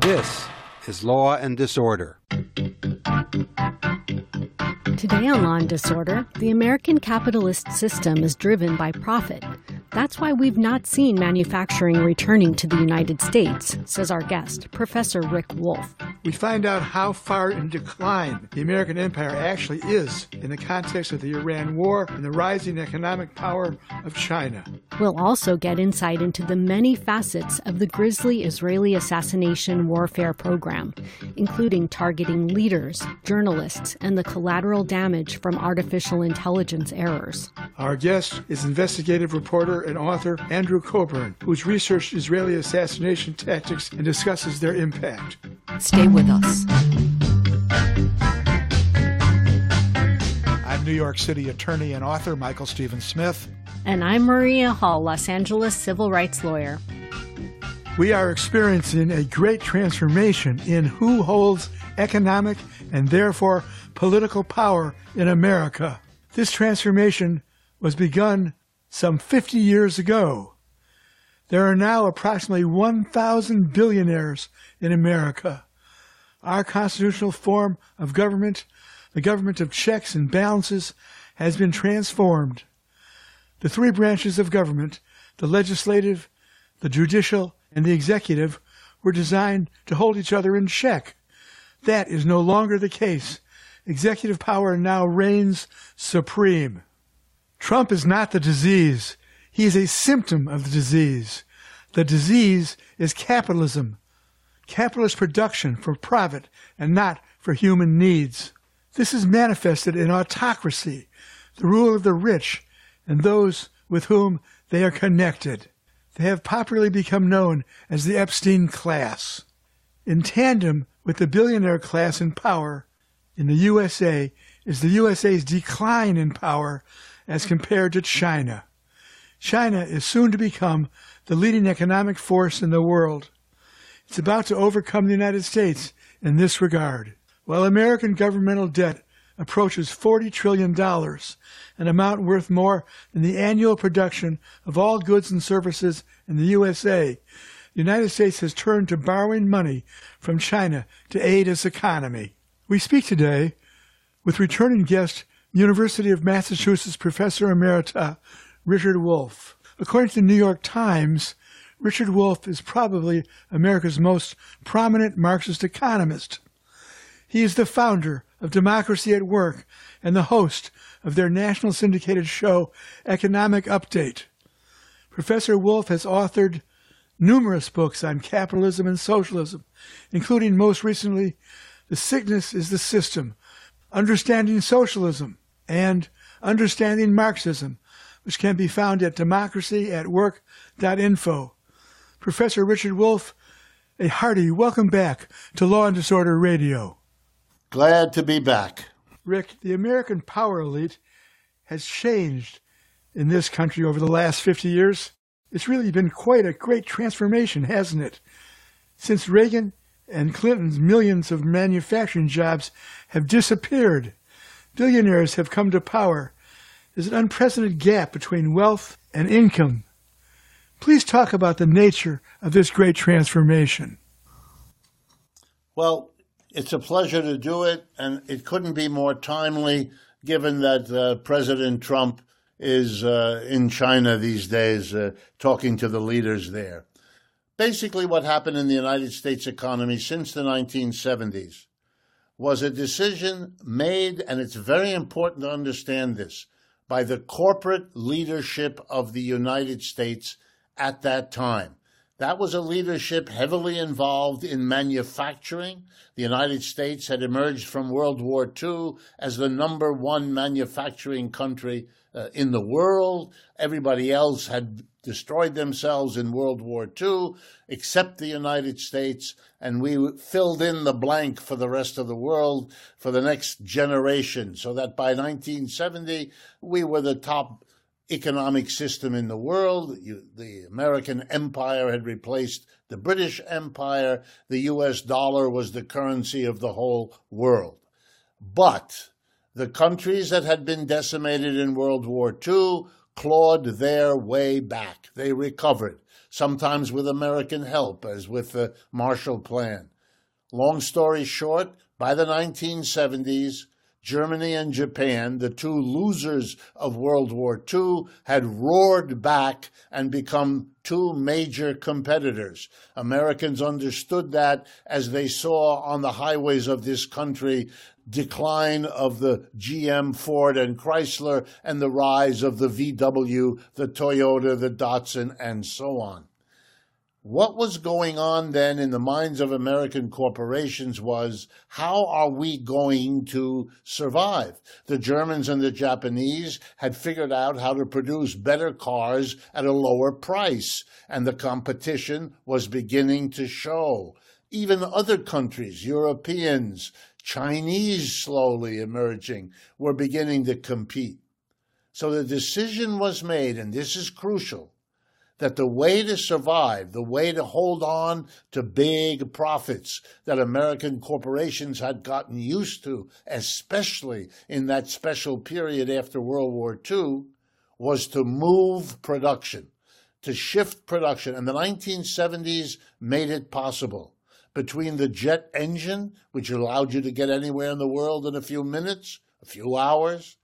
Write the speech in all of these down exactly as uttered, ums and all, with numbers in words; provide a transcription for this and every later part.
This is Law and Disorder. Today on Law and Disorder, the American capitalist system is driven by profit. That's why we've not seen manufacturing returning to the United States, says our guest, Professor Rick Wolff. We find out how far in decline the American empire actually is in the context of the Iran war and the rising economic power of China. We'll also get insight into the many facets of the grisly Israeli assassination warfare program, including targeting leaders, journalists, and the collateral damage from artificial intelligence errors. Our guest is investigative reporter and author Andrew Coburn, who's researched Israeli assassination tactics and discusses their impact. Stay with us. I'm New York City attorney and author Michael Stephen Smith. And I'm Maria Hall, Los Angeles civil rights lawyer. We are experiencing a great transformation in who holds economic and therefore political power in America. This transformation was begun some fifty years ago. There are now approximately one thousand billionaires in America. Our constitutional form of government, the government of checks and balances, has been transformed. The three branches of government, the legislative, the judicial, and the executive, were designed to hold each other in check. That is no longer the case. Executive power now reigns supreme. Trump is not the disease. He is a symptom of the disease. The disease is capitalism. Capitalist production for profit and not for human needs. This is manifested in autocracy, the rule of the rich and those with whom they are connected. They have popularly become known as the Epstein class. In tandem with the billionaire class in power in the U S A is the U S A's decline in power as compared to China. China is soon to become the leading economic force in the world. It's about to overcome the United States in this regard. While American governmental debt approaches forty trillion dollars, an amount worth more than the annual production of all goods and services in the U S A, the United States has turned to borrowing money from China to aid its economy. We speak today with returning guest, University of Massachusetts Professor Emerita Richard Wolff. According to the New York Times, Richard Wolff is probably America's most prominent Marxist economist. He is the founder of Democracy at Work and the host of their national syndicated show, Economic Update. Professor Wolff has authored numerous books on capitalism and socialism, including most recently, The Sickness is the System, Understanding Socialism, and Understanding Marxism, which can be found at democracy at work dot info. Professor Richard Wolff, a hearty welcome back to Law and Disorder Radio. Glad to be back. Rick, the American power elite has changed in this country over the last fifty years. It's really been quite a great transformation, hasn't it? Since Reagan and Clinton's millions of manufacturing jobs have disappeared. Billionaires have come to power. There's an unprecedented gap between wealth and income. Please talk about the nature of this great transformation. Well, it's a pleasure to do it, and it couldn't be more timely given that uh, President Trump is uh, in China these days, uh, talking to the leaders there. Basically, what happened in the United States economy since the nineteen seventies was a decision made, and it's very important to understand this, by the corporate leadership of the United States at that time. That was a leadership heavily involved in manufacturing. The United States had emerged from World War Two as the number one manufacturing country uh, in the world. Everybody else had destroyed themselves in World War Two, except the United States, and we filled in the blank for the rest of the world for the next generation, so that by nineteen seventy, we were the top economic system in the world. You, the American empire had replaced the British Empire. The U S dollar was the currency of the whole world. But the countries that had been decimated in World War Two clawed their way back. They recovered, sometimes with American help, as with the Marshall Plan. Long story short, by the nineteen seventies, Germany and Japan, the two losers of World War Two, had roared back and become two major competitors. Americans understood that as they saw on the highways of this country decline of the G M, Ford, and Chrysler, and the rise of the V W, the Toyota, the Datsun, and so on. What was going on then in the minds of American corporations was, how are we going to survive? The Germans and the Japanese had figured out how to produce better cars at a lower price, and the competition was beginning to show. Even other countries, Europeans, Chinese slowly emerging, were beginning to compete. So the decision was made, and this is crucial, that the way to survive, the way to hold on to big profits that American corporations had gotten used to, especially in that special period after World War Two, was to move production, to shift production. And the nineteen seventies made it possible. Between the jet engine, which allowed you to get anywhere in the world in a few minutes, a few hours,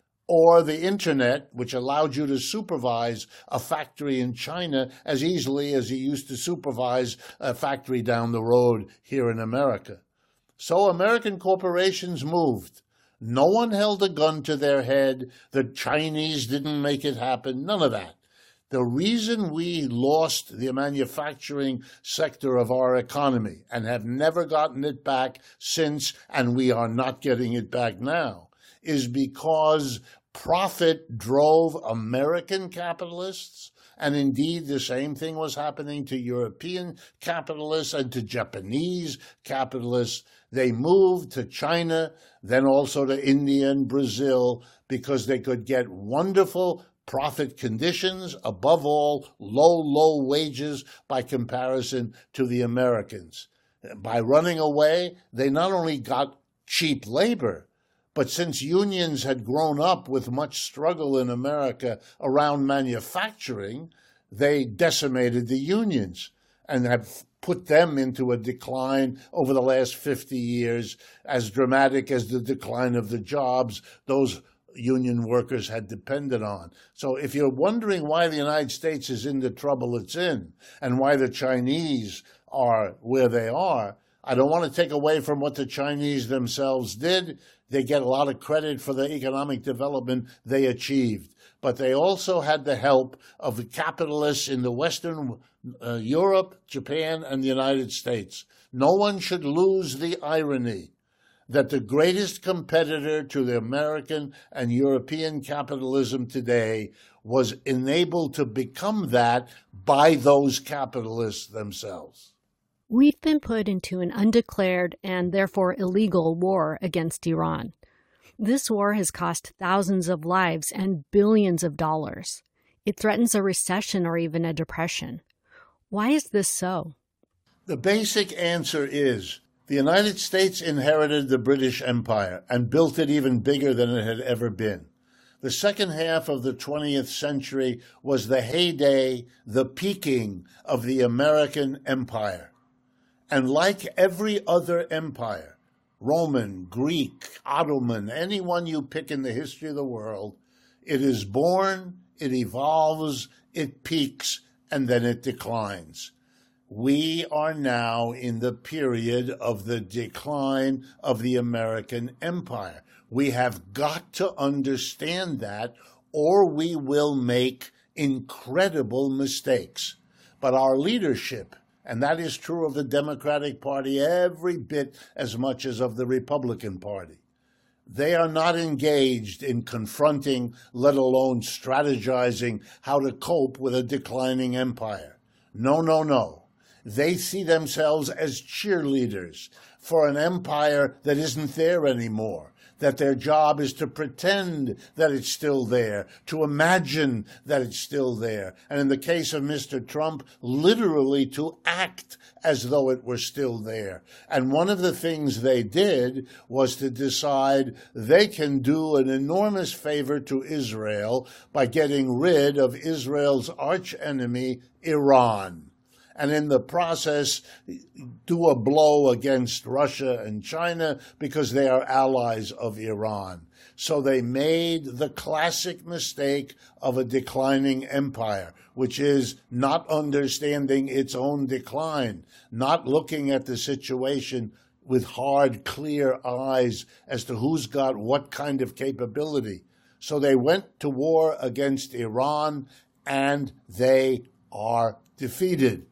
or the internet, which allowed you to supervise a factory in China as easily as you used to supervise a factory down the road here in America. So American corporations moved. No one held a gun to their head. The Chinese didn't make it happen. None of that. The reason we lost the manufacturing sector of our economy and have never gotten it back since, and we are not getting it back now, is because profit drove American capitalists, and indeed the same thing was happening to European capitalists and to Japanese capitalists. They moved to China, then also to India and Brazil, because they could get wonderful profit conditions, above all, low, low wages by comparison to the Americans. By running away, they not only got cheap labor, but since unions had grown up with much struggle in America around manufacturing, they decimated the unions and have put them into a decline over the last fifty years, as dramatic as the decline of the jobs those union workers had depended on. So if you're wondering why the United States is in the trouble it's in and why the Chinese are where they are, I don't want to take away from what the Chinese themselves did. They get a lot of credit for the economic development they achieved. But they also had the help of the capitalists in the Western uh, Europe, Japan, and the United States. No one should lose the irony that the greatest competitor to the American and European capitalism today was enabled to become that by those capitalists themselves. We've been put into an undeclared and therefore illegal war against Iran. This war has cost thousands of lives and billions of dollars. It threatens a recession or even a depression. Why is this so? The basic answer is the United States inherited the British Empire and built it even bigger than it had ever been. The second half of the twentieth century was the heyday, the peaking of the American Empire. And like every other empire, Roman, Greek, Ottoman, any one you pick in the history of the world, it is born, it evolves, it peaks, and then it declines. We are now in the period of the decline of the American empire. We have got to understand that, or we will make incredible mistakes. But our leadership, and that is true of the Democratic Party every bit as much as of the Republican Party, they are not engaged in confronting, let alone strategizing how to cope with a declining empire. No, no, no. They see themselves as cheerleaders for an empire that isn't there anymore, that their job is to pretend that it's still there, to imagine that it's still there, and in the case of Mister Trump, literally to act as though it were still there. And one of the things they did was to decide they can do an enormous favor to Israel by getting rid of Israel's archenemy, Iran. and in the process do a blow against Russia and China because they are allies of Iran. So they made the classic mistake of a declining empire, which is not understanding its own decline, not looking at the situation with hard, clear eyes as to who's got what kind of capability. So they went to war against Iran, and they are defeated.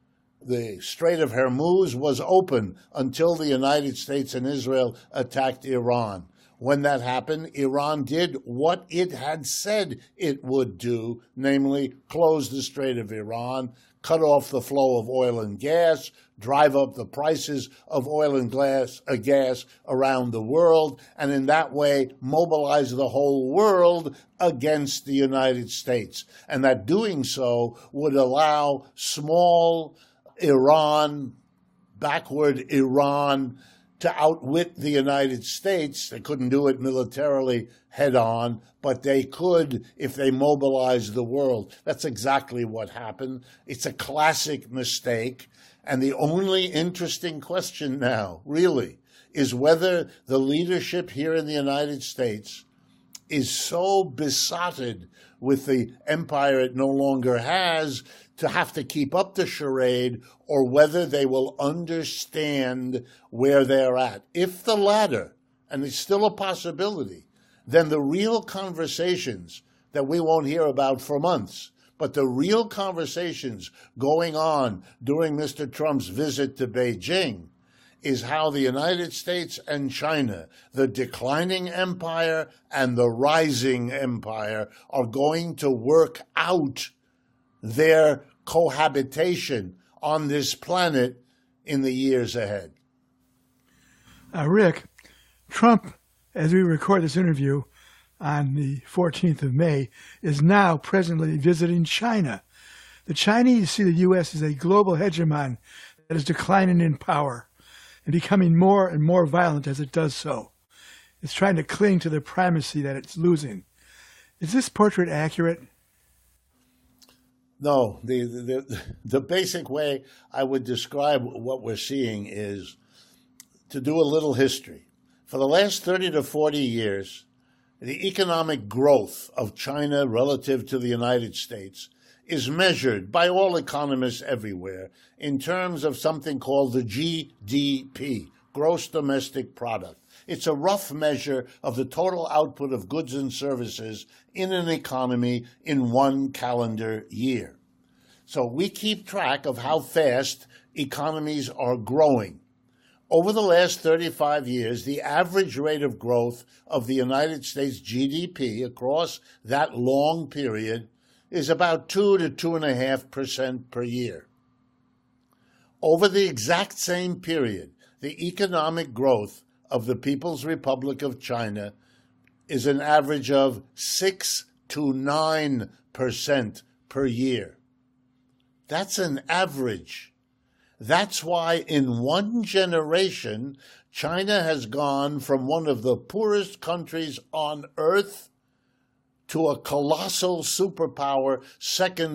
The Strait of Hormuz was open until the United States and Israel attacked Iran. When that happened, Iran did what it had said it would do, namely close the Strait of Iran, cut off the flow of oil and gas, drive up the prices of oil and gas, uh, gas around the world, and in that way mobilize the whole world against the United States. And that doing so would allow small Iran, backward Iran, to outwit the United States. They couldn't do it militarily head on, but they could if they mobilized the world. That's exactly what happened. It's a classic mistake. And the only interesting question now, really, is whether the leadership here in the United States is so besotted with the empire it no longer has to have to keep up the charade, or whether they will understand where they're at. If the latter, and it's still a possibility, then the real conversations that we won't hear about for months, but the real conversations going on during Mister Trump's visit to Beijing is how the United States and China, the declining empire and the rising empire, are going to work out their cohabitation on this planet in the years ahead. Uh, Rick, Trump, as we record this interview on the fourteenth of May, is now presently visiting China. The Chinese see the U S as a global hegemon that is declining in power and becoming more and more violent as it does so. It's trying to cling to the primacy that it's losing. Is this portrait accurate? No, the, the the basic way I would describe what we're seeing is to do a little history. For the last thirty to forty years, the economic growth of China relative to the United States is measured by all economists everywhere in terms of something called the G D P, Gross Domestic Product. It's a rough measure of the total output of goods and services in an economy in one calendar year. So we keep track of how fast economies are growing. Over the last thirty-five years, the average rate of growth of the United States G D P across that long period is about two to two and a half percent per year. Over the exact same period, the economic growth of the People's Republic of China is an average of six to nine percent per year. That's an average. That's why in one generation, China has gone from one of the poorest countries on earth to a colossal superpower, second